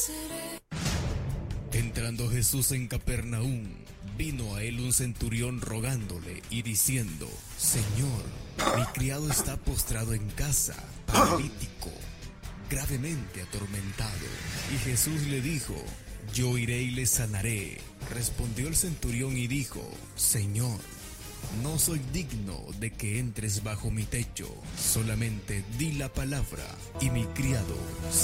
Entrando Jesús en Capernaum, vino a él un centurión rogándole y diciendo: Señor, mi criado está postrado en casa, paralítico, gravemente atormentado. Y Jesús le dijo: Yo iré y le sanaré. Respondió el centurión y dijo: Señor, no soy digno de que entres bajo mi techo, solamente di la palabra y mi criado